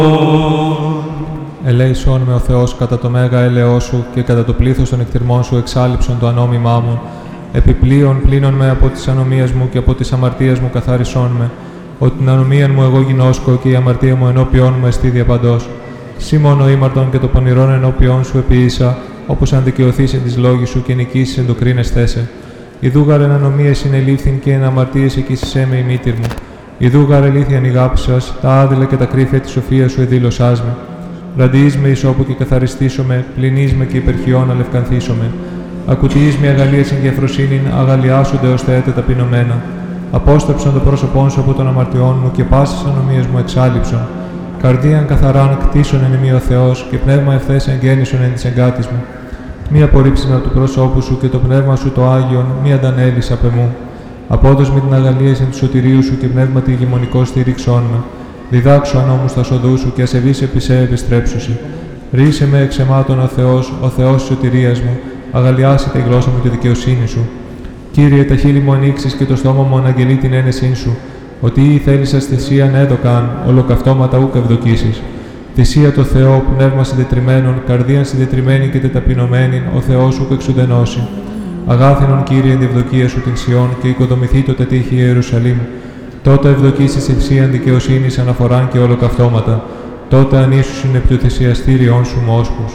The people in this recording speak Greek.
Ελέησόν με ο Θεός κατά το μέγα έλεος σου και κατά το πλήθος των εκτιρμών σου εξάλειψον το ανώμημά μου. Επιπλέον πλύνον με από τις ανομίες μου και από τις αμαρτίες μου καθάρισόν με. Ότι την ανομίαν μου εγώ γινώσκω και η αμαρτία μου ενώπιόν μου εστί διαπαντός. Σύ μόνο ήμαρτον και το πονηρόν ενώπιόν σου επίησα, όπως αν δικαιωθείς εν της λόγης σου και νικήσεις εν το κρίνεστέ σε. Ιδούγαρ εν ανομίες συνελήφθην και εν αμαρτίες εκείσισέ με η μήτηρ μου. Ιδούγαρ ελήθειαν ηγάψας, τα άδειλα και τα κρύφια της σοφίας σου εδήλωσάς με. Ραντιείς με ισόπου και καθαριστήσομαι, πλυνείς με και υπερχιών αλευκανθήσομαι. Ακουτιείς με αγαλίες εν διαφροσύνην, αγαλιάσονται ως θεέτε ταπεινωμένα. Απόστρεψον το πρόσωπόν σου από των αμαρτιών μου και πάσης ανομίας μου εξάλειψον. Καρδίαν καθαράν κτίσον εν εμεί ο Θεός και πνεύμα ευθές εγγέννησον εν της εγκάτης μου. Μη απορρίψεις με από του πρόσωπου σου και το πνεύμα σου το Άγιον, μη αντανέλεις απ' εμού. Απόδος με την αγαλία εν του σωτηρίου σου και πνεύματι ηγεμονικό στήριξόν με. Διδάξου αν όμως τα σοδού σου και ασεβείς επί σε επιστρέψουσι. Ρίσε με εξ εμάτων ο Θεός της σωτηρίας μου, αγαλιάσε τη γλώσσα μου τη δικαιοσύνη σου. Κύριε, τα χείλη μου ανοίξεις και το στόμα μου αναγγελεί την ένεσήν σου, ότι ή θέλησας θυσίαν έδωκαν, ολοκαυτώματα ούκ ευδοκίσεις. Θυσία το Θεό, πνεύμα συντετριμένων, καρδίαν συντετριμένη και τεταπεινωμένη, ο Θεός ούκ εξουδενώσει. Αγάθινον Κύριε, εν τη ευδοκία σου την Σιών και οικοδομηθεί το τετύχη Ιερουσαλήμ. Τότε ευδοκίσεις ευσίαν δικαιοσύνης αναφοράν και ολοκαυτώματα. Τότε ανήσουσιν επί το θυσιαστήριόν σου μόσχους.